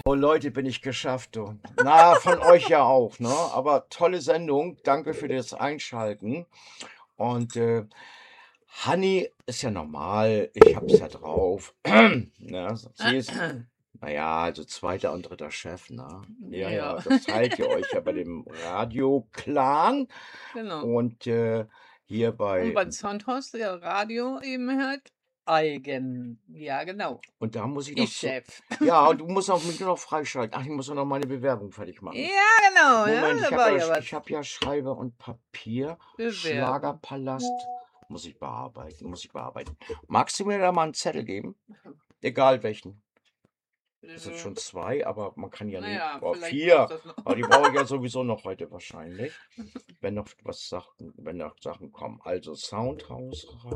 Oh Leute, bin ich geschafft, du. Na, von euch ja auch, ne? Aber tolle Sendung. Danke für das Einschalten. Und Hanni ist ja normal. Ich hab's ja drauf. Ne? Sie ist, naja, also zweiter und dritter Chef, ne? Ja, Ja, ja, das teilt ihr euch ja bei dem Radio-Clan. genau. Und hier Und bei, beim Soundhaus, der Radio eben hört, Eigen. Ja, genau. und da muss ich noch Ich zu. Chef. Ja, du musst auch mich nur noch freischalten. Ach, ich muss noch meine Bewerbung fertig machen. Ja, genau, ja, Moment, da war ja was. ich habe ja Schreiber und Papier. Bewerbung. Schlagerpalast. Muss ich bearbeiten, muss ich bearbeiten. Magst du mir da mal einen Zettel geben? Egal welchen. Das sind schon 2, aber man kann ja nehmen. Naja, Oh, vielleicht brauchst 4. du das noch. Aber die brauche ich ja sowieso noch heute wahrscheinlich. Wenn noch Sachen kommen. Also Soundhaus